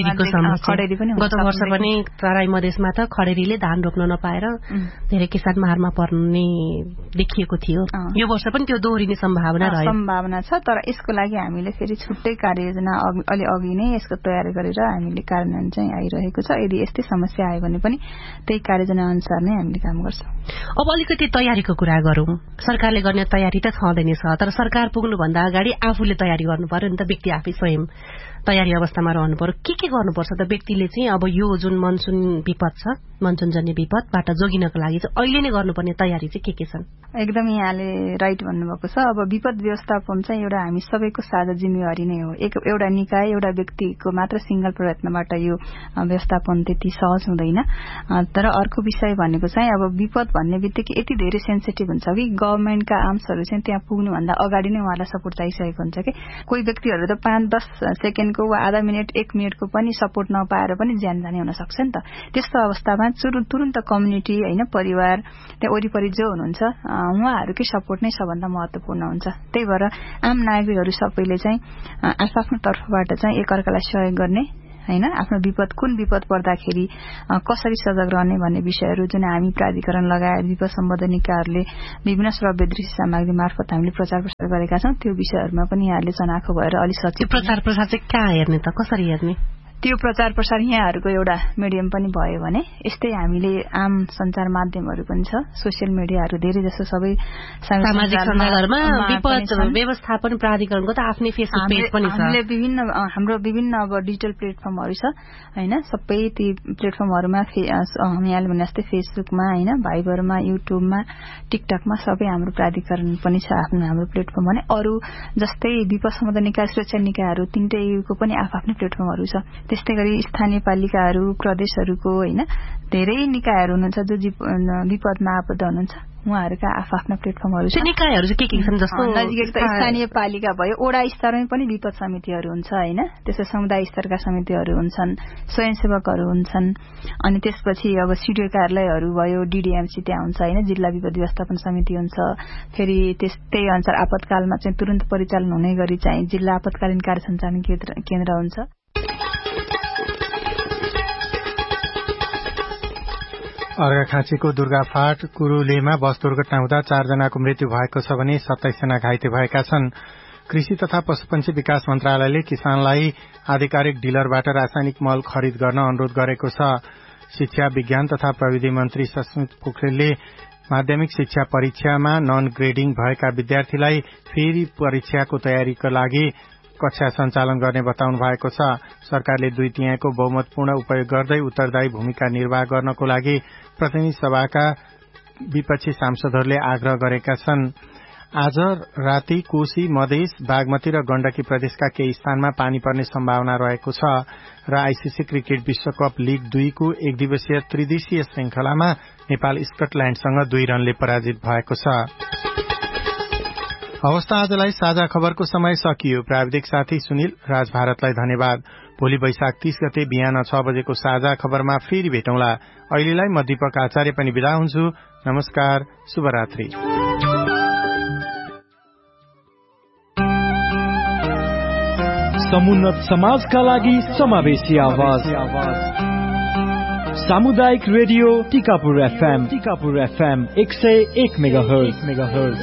खडेरी पनि गत वर्ष पनि तराई मधेसमा त खडेरीले धान रोप्न नपाएर धेरै किसान मारमा पर्ने देखिएको थियो। यो वर्ष पनि त्यो दोहोरिने सम्भावना रह्यो सम्भावना छ तर यसको लागि हामीले फेरि छुट्टै कार्ययोजना अलि अघि नै यसको तयारी गरेर हामीले कार्यान्वयन चाहिँ आइरहेको छ। यदि यस्तै समस्या आयो भने पनि त्यही कार्ययोजना अनुसार नै हामीले काम गर्छौं। अब अलिकति तयारीको कुरा गरौं। सरकारले गर्ने तयारी त छँदै नै छ तर सरकार पुग्नुभन्दा अगाडि आफूले तयारी गर्नु पर्यो नि त। व्यक्ति आफै स्वयं तयारी अवस्थामा रहनु पर्यो। के के गर्नुपर्छ त व्यक्तिले चाहिँ अब यो जुन मनसुन विपद छ मनसुनजन्य विपदबाट जोगिनको लागि चाहिँ अहिले नै गर्नुपर्ने तयारी चाहिँ के के छन्? एकदम यहाँले राइट भन्नुभएको छ। अब विपद व्यवस्थापन चाहिँ एउटा हामी सबैको साझा जिम्मेवारी नै हो। एक एउटा निकाय एउटा व्यक्तिको मात्र सिंगल प्रयत्नबाट यो व्यवस्थापन त्यति सहज हुँदैन। तर अर्को विषय भनेको चाहिँ अब विपद भन्ने बित्तिकै यति धेरै सेन्सिटिभ हुन्छ कि गभर्नमेन्टका आर्म्सहरू चाहिँ त्यहाँ पुग्नुभन्दा अगाडि नै उहाँलाई सपोर्ट चाहिसकेको हुन्छ कि कोही व्यक्तिहरू त पाँच दस सेकेन्डको वा आधा मिनट एक मिनटको पनि सपोर्ट नपाएर पनि ज्यान जाने हुन सक्छ नि त। त्यस्तो अवस्थामा तुरन्त कम्युनिटी होइन परिवार त्यहाँ वरिपरि जो हुनुहुन्छ उहाँहरूकै सपोर्ट नै सबभन्दा महत्वपूर्ण हुन्छ। त्यही भएर आम नागरिकहरू सबैले चाहिँ आफ्नो तर्फबाट चाहिँ एकअर्कालाई सहयोग गर्ने हैन आफ्नो विपद कुन विपद पर्दाखेरि कसरी सजग रहने भन्ने विषयहरू जुन हामी प्राधिकरण लगायत विपद सम्बन्धी निकायहरूले विभिन्न श्रव्य दृश्य सामग्री मार्फत हामीले प्रचार प्रसार गरेका छौं। त्यो विषयहरूमा पनि यहाँले चनाखो भएर अलि सचेत प्रचार प्रसार चाहिँ कहाँ हेर्ने त कसरी हेर्ने? त्यो प्रचार प्रसार यहाँहरूको एउटा मिडियम पनि भयो भने यस्तै हामीले आम सञ्चार माध्यमहरू पनि छ। सोसियल मिडियाहरू धेरै जसो सबै सामाजिक सञ्जालहरूमा विपद व्यवस्थापन प्राधिकरणको त आफ्नै फेसबुक पेज पनि छ। हामीले विभिन्न हाम्रो विभिन्न अब डिजिटल प्लेटफर्महरू छ हैन। सबै ती प्लेटफर्महरूमा यहाँले भने जस्तै फेसबुकमा हैन भाइबरमा युट्युबमा टिकटकमा सबै हाम्रो प्राधिकरण पनि छ आफ्नो हाम्रो प्लेटफर्म भने। अरू जस्तै विपद सम्बन्धी निकाय सुरक्षा निकायहरू तीनटैको पनि आफ्नै प्लेटफर्महरू छ। त्यस्तै गरी स्थानीय पालिकाहरू प्रदेशहरूको हैन धेरै निकायहरू हुनुहुन्छ जो विपदमा आबद्ध हुनुहुन्छ उहाँहरूका आफ्ना प्लेटफर्महरू छ। निकायहरू चाहिँ के के छन् जस्तो नजिकै त स्थानीय पालिका भयो वडा स्तरमै पनि विपद समितिहरू हुन्छ हैन। त्यसै समुदाय स्तरका समितिहरू हुन्छन् स्वयंसेवकहरू हुन्छन् अनि त्यसपछि अब सिडिओ कार्यालयहरू भयो डिडिएमसी त्यहाँ हुन्छ हैन जिल्ला विपद व्यवस्थापन समिति हुन्छ। फेरि त्यस्तै अनुसार आपतकालमा चाहिँ तुरन्त परिचालन हुने गरी चाहिँ जिल्ला आपतकालीन कार्य सञ्चालन केन्द्र हुन्छ। अर्घाखाँचीको दुर्गाफाट कुरुलेमा बस दुर्घटना हुँदा चारजनाको मृत्यु भएको छ भने सत्ताइस जना घाइते भएका छन्। कृषि तथा पशुपन्छी विकास मन्त्रालयले किसानलाई आधिकारिक डिलरबाट रासायनिक मल खरिद गर्न अनुरोध गरेको छ। शिक्षा विज्ञान तथा प्रविधि मन्त्री सस्मित पोखरेलले माध्यमिक शिक्षा परीक्षामा नन ग्रेडिङ भएका विद्यार्थीलाई फेरि परीक्षाको तयारीका लागि कक्षा सञ्चालन गर्ने बताउनु भएको छ। सरकारले दुई तिहाईको बहुमतपूर्ण उपयोग गर्दै उत्तरदायी भूमिका निर्वाह गर्नको लागि प्रतिनिधि सभाका विपक्षी सांसदहरूले आग्रह गरेका छन्। आज राति कोशी मधेस बागमती र गण्डकी प्रदेशका केही स्थानमा पानी पर्ने सम्भावना रहेको छ र आईसीसी क्रिकेट विश्वकप लीग दुईको एक दिवसीय त्रिदेशीय श्रृंखलामा नेपाल स्कटल्याण्डसँग दुई रनले पराजित भएको छ। अवस्था आजलाई साझा खबरको समय सकियो। प्राविधिक साथी सुनिल राज भारतलाई धन्यवाद। भोलि वैशाख तीस गते बिहान छ बजेको साझा खबरमा फेरि भेटौँला। अहिलेलाई म दीपक आचार्य पनि बिदा हुन्छु। नमस्कार, शुभरात्रि। समुन्नत समाजका लागि समावेशी आवाज सामुदायिक radio Tikapur FM Tikapur FM एक सय एक megahertz megahertz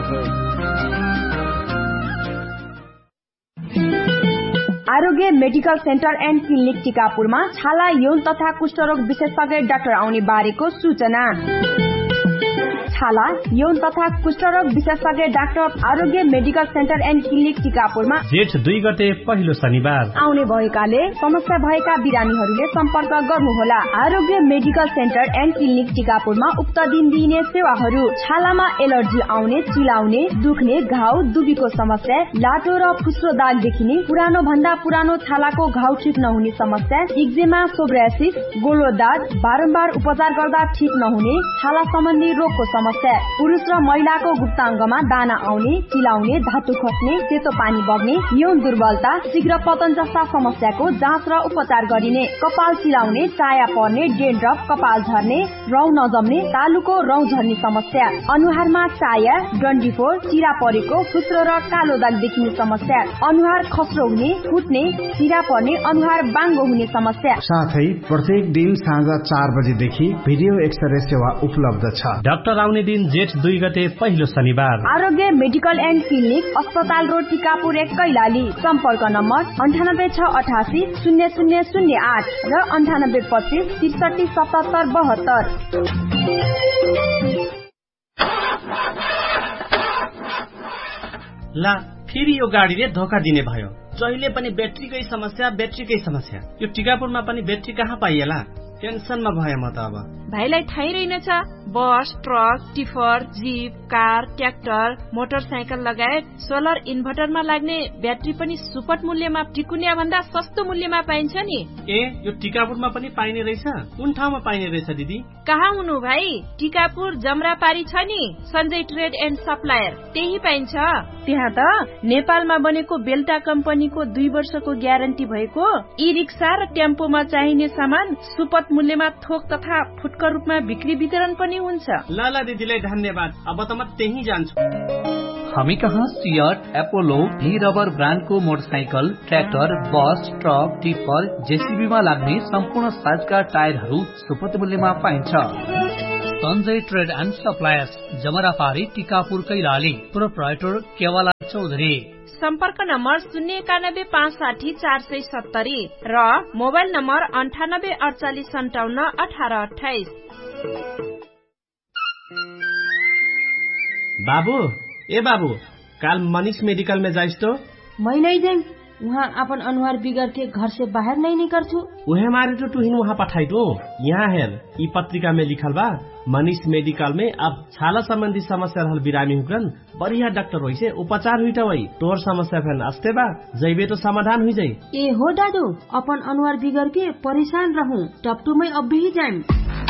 Aarogya medical centre and clinic टिकापुरमा छाला यौन तथा कुष्ठरोग विशेषज्ञ डाक्टर आउने बारेको सूचना। छाला यौन तथा कुष्ठरोग विशेषज्ञ doctor Aarogya medical centre and clinic टिकापुरमा जेठ दुई गते पहिलो शनिबार आउने भएकाले समस्या भएका बिरामीहरूले सम्पर्क गर्नुहोला। आरोग्य मेडिकल सेन्टर एन्ड क्लिनिक टिकापुरमा उक्त दिन दिइने सेवाहरू छालामा एलर्जी आउने, चिलाउने, दुख्ने, घाउ, दुबीको समस्या, लाटो र फुस्रो दाग देखिने, पुरानो भन्दा पुरानो छालाको घाउ ठिक नहुने समस्या, एक्जिमा, सोब्रासिस, गोलो दाग, बारम्बार उपचार गर्दा ठिक नहुने, छाला सम्बन्धी रोगको समस्या, पुरुष र महिलाको गुप्ताङ्गमा दाना आउने, चिलाउने, धातु खस्ने, सेतो पानी बग्ने, यौन दुर्बलता, शीघ्र पतन जस्ता समस्याको जाँच र उपचार गरिने, कपाल चिलाउने, चाया पर्ने, डेन्ड्रफ, कपाल झर्ने, रौँ नजम्ने, तालुको रौँ झर्ने समस्या, अनुहारमा चाया, डन्डीफोर, चिरा परेको, फुस्रो र कालो दाग देखिने समस्या, अनुहार खस्रो हुने, फुट्ने, चिरा पर्ने, अनुहार बाङ्गो हुने समस्या। साथै प्रत्येक दिन साँझ चार बजेदेखि भिडियो एक्सरे सेवा उपलब्ध छ। डाक्टर आउने दिन जेठ दुई गते पहिलो शनिबार। आरोग्य मेडिकल एन्ड क्लिनिक, अस्पताल रोड, टिकापुर एक, कैलाली। सम्पर्क नम्बर अन्ठानब्बे छ अठासी शून्य शून्य शून्य आठ र अन्ठानब्बे पच्चिस त्रिसठी सतहत्तर बहत्तर। ला फेरि यो गाडीले धोका दिने भयो। जहिले पनि ब्याट्रीकै समस्या ब्याट्रीकै समस्या। यो टिकापुरमा पनि ब्याट्री कहाँ पाइएला? टेन्सनमा भए म त अब। भाइलाई थाहै रहेनछ, बस, truck, tipper, jeep, car, tractor, motorcycle लगायत सोलर इन्भर्टरमा लाग्ने ब्याट्री पनि सुपथ मूल्यमा टिकुनिया भन्दा सस्तो मूल्यमा पाइन्छ नि। ए यो टिकापुरमा पनि पाइने रहेछ? कुन ठाउँमा पाइने रहेछ दिदी? कहाँ हुनु भाइ? टिकापुर जमरापारी छ नि, सञ्जय ट्रेड एन्ड सप्लायर, त्यही पाइन्छ। त्यहाँ त नेपालमा बनेको बेल्टा कम्पनीको दुई वर्षको ग्यारेन्टी भएको ई रिक्सा र टेम्पोमा चाहिने सामान सुपथ मूल्यमा थोक तथा फुटकर रूपमा बिक्री वितरण पनि हुन्छ। लाला दिदीलाई धन्यवाद। अब त म त्यही जान्छु। हामी कहाँ सियट, एपोलो, ली रबर ब्रान्डको मोटरसाइकल, ट्र्याक्टर, बस, ट्रक, टिप्पर, जेसीबीमा लाग्ने सम्पूर्ण साइजका टायरहरू सुपथ मूल्यमा पाइन्छ। Sanjay trade and suppliers, जमरापारी, Tikapur, Kailali. Proprietor केवला चौधरी। सम्पर्क नम्बर शून्य एकानब्बे पाँच साठी चार सय सत्तरी र मोबाइल नम्बर अन्ठानब्बे अडचालिस सन्ताउन्न अठार अठाइस। बाबू ए बाबू, काल मनीष मेडिकल में जाइस तो? मैं नहीं जाऊँ, वहाँ अपन अनुहार बिगड़ के घर से बाहर नहीं निकल छू। उहे मारे तो तुहिन वहाँ पठाई तो। यहाँ हेर, ई पत्रिका में लिखल बा, मनीष मेडिकल में अब छाला संबंधी समस्या रहल बिरामी हुकन बढ़िया डॉक्टर होई से उपचार हुई वही तोर समस्या फेन अस्ते बा जैबे तो समाधान हुई जाई। ए हो दादू, अपन अनुहार बिगड़ के परेशान रहूं, टपटू में अब भी जाए।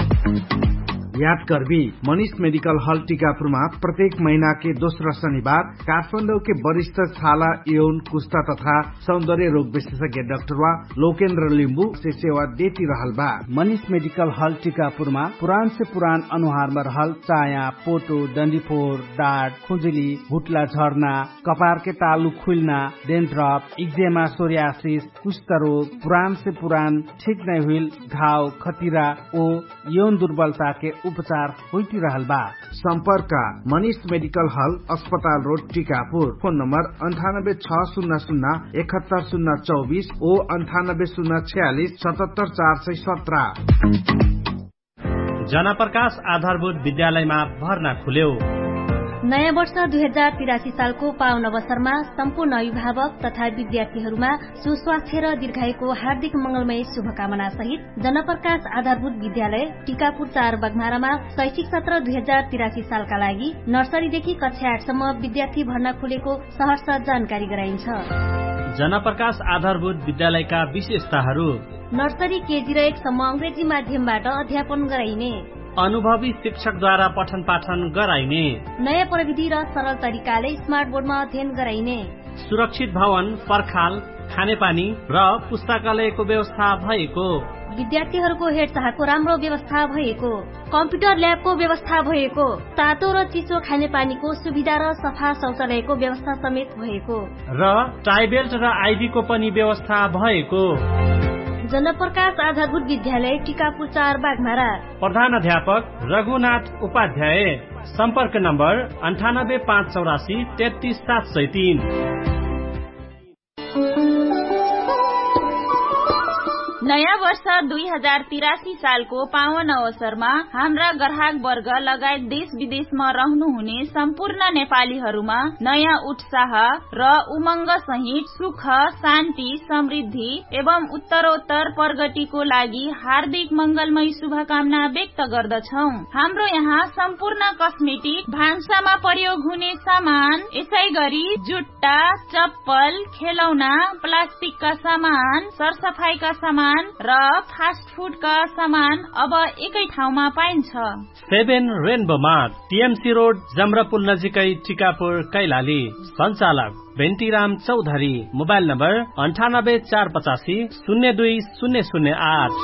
याद करबी, मनीष मेडिकल हॉल टीकापुरमा प्रत्येक महीना के दोस्रो शनिबार काठमाडौँ के वरिष्ठ छाला, यौन, कुष्ठ तथा सौंदर्य रोग विशेषज्ञ डाक्टर वा लोकेन्द्र लिम्बू से सेवा देती रहल बा। मनीष मेडिकल हॉल टीकापुरमा पुरान से पुरान अनुहार में रहल चाया, पोटो, डंडीफोर, दाग, खुजली, भुटला झर्ना, कपार के तालु खुलना, डेन्ड्रफ, एक्जिमा, सोरियासिस, कुष्ठ रोग, पुरान से पुरान ठीक नहीं हुई घाव, खतिरा ओ यौन दुर्बलता के उपचार होती रहल बा। संपर्क मनीष मेडिकल हॉल, अस्पताल रोड, टीकापुर। फोन नंबर अंठानब्बे छ शून्य शून्य इकहत्तर शून्य चौबीस ओ अंठानब्बे शून्य छियालीस सतहत्तर चार सय सत्रह। जनप्रकाश आधारभूत विद्यालयमा भर्ना खुल्यो। नयाँ वर्ष दुई हजार तिरासी सालको पावन अवसरमा सम्पूर्ण अभिभावक तथा विद्यार्थीहरूमा सुस्वास्थ्य र दीर्घायुको हार्दिक मंगलमय शुभकामना सहित जनप्रकाश आधारभूत विद्यालय टीकापुर चार बगमारामा शैक्षिक सत्र दुई हजार तिरासी सालका लागि नर्सरीदेखि कक्षा आठसम्म विद्यार्थी भर्ना खुलेको सहर्ष जानकारी गराइन्छ। जनप्रकाश आधारभूत विद्यालयका विशेषताहरू: नर्सरी, केजी र एकसम्म अंग्रेजी माध्यमबाट अध्यापन गराइने, अनुभवी शिक्षकद्वारा पठन पाठन गराइने, नयाँ प्रविधि र सरल तरिकाले स्मार्ट बोर्डमा अध्ययन गराइने, सुरक्षित भवन, पर्खाल, खानेपानी र पुस्तकालयको व्यवस्था भएको, विद्यार्थीहरूको हेरचाहको राम्रो व्यवस्था भएको, कम्प्युटर ल्याबको व्यवस्था भएको, तातो र चिसो खानेपानीको सुविधा र सफा शौचालयको व्यवस्था समेत भएको र टाइबेल्ट र आइडीको पनि व्यवस्था भएको। जनप्रकाश आधारभूत विद्यालय टीकापुर चार बागमारा। प्रधान अध्यापक रघुनाथ उपाध्याय। संपर्क नम्बर अंठानब्बे पाँच चौरासी तैतीस सात सय तीन। नयाँ वर्ष दुई हजार तिरासी सालको पावन अवसरमा हाम्रा ग्राहक वर्ग लगायत देश विदेशमा रहनुहुने सम्पूर्ण नेपालीहरूमा नयाँ उत्साह र उमंग सहित सुख, शान्ति, समृद्धि एवं उत्तरोत्तर प्रगतिको लागि हार्दिक मंगलमय शुभकामना व्यक्त गर्दछौ। हाम्रो यहाँ सम्पूर्ण कस्मेटिक, भान्सामा प्रयोग हुने सामान, यसै गरी जुत्ता, चप्पल, खेलौना, प्लास्टिकका सामान, सरसफाईका सामान र फास्ट फूडका सामान अब एकै ठाउँमा पाइन्छ। Seven rainbow mart, TMC road, जमरापुल नजिकै, टिकापुर, कैलाली। सञ्चालक भेन्टीराम चौधरी। मोबाइल नम्बर अन्ठानब्बे चार पचासी शून्य दुई शून्य शून्य आठ।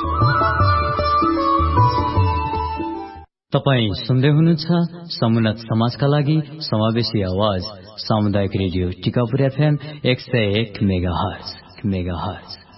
तपाई सुन्दै हुनुहुन्छ समुन्नत समाजका लागि समावेशी आवाज सामुदायिक रेडियो टिकापुर एफएम एक सय एक मेगा हर्ज मेगा हर्ज।